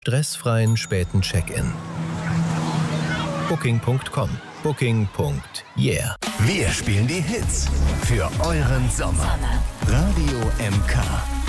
stressfreien späten Check-in. Booking.com. Booking.yeah. Wir spielen die Hits für euren Sommer. Radio MK.